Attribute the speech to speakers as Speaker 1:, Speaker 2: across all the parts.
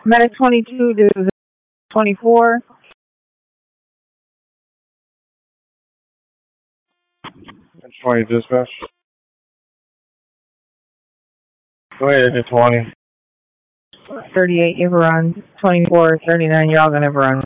Speaker 1: Medic 22, this is 24.
Speaker 2: That's 20 dispatch. Go ahead at 20.
Speaker 1: 38, you have a run. 24, 39, you're all going to have a run.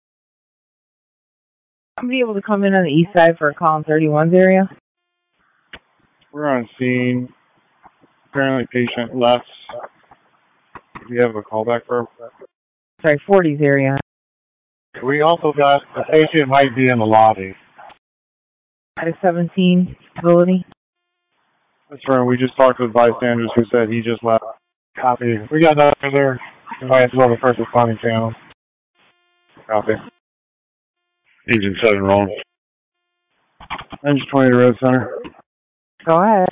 Speaker 1: I'm going to be able to come in on the east side for a call in 31's area.
Speaker 2: We're on scene. Apparently patient left. Do you have a callback for?
Speaker 1: Sorry, 40's area.
Speaker 2: We also got a patient might be in the lobby.
Speaker 1: At a 17 facility.
Speaker 2: That's right. We just talked with bystanders who said he just left. Copy. We got that over there. Right, as well, the first responding channel. Copy.
Speaker 3: Agent 7 wrong.
Speaker 2: Engine 20 to Red Center.
Speaker 1: Go ahead.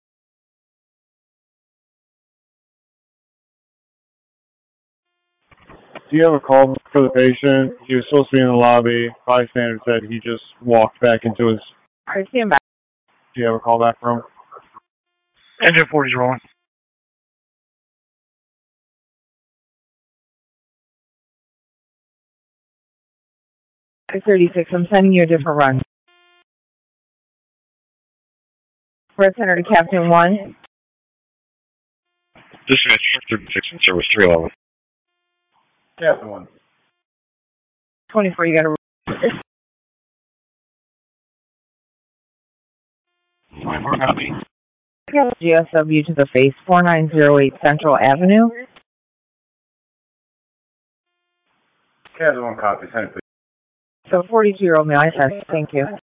Speaker 2: Do you have a call for the patient? He was supposed to be in the lobby. Bystander said he just walked back into his...
Speaker 1: Alright, stand by.
Speaker 2: Do you have a call back from him?
Speaker 3: Engine 40's rolling.
Speaker 1: At 36, I'm sending you a different run. Red Center to Captain 1.
Speaker 3: Dispatch 36 in service 311.
Speaker 2: Captain 1.
Speaker 1: 24, you got a...
Speaker 3: Copy.
Speaker 1: GSW to the face, 4908 Central Avenue.
Speaker 2: Captain 1 copy. Send it, please.
Speaker 1: So 42-year-old male, I said, thank you.